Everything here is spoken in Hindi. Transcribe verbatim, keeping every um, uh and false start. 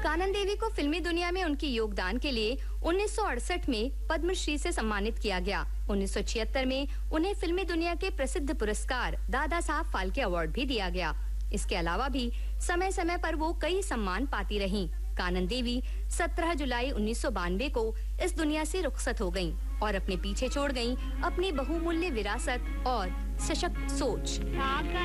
कानन देवी को फिल्मी दुनिया में उनके योगदान के लिए उन्नीस सौ अड़सठ में पद्मश्री से सम्मानित किया गया। उन्नीस सौ छिहत्तर में उन्हें फिल्मी दुनिया के प्रसिद्ध पुरस्कार दादा साहब फाल्के अवार्ड भी दिया गया। इसके अलावा भी समय समय पर वो कई सम्मान पाती रहीं। कानन देवी सत्रह जुलाई उन्नीस सौ बानवे को इस दुनिया से रुखसत हो गईं और अपने पीछे छोड़ गईं अपनी बहुमूल्य विरासत और सशक्त सोच।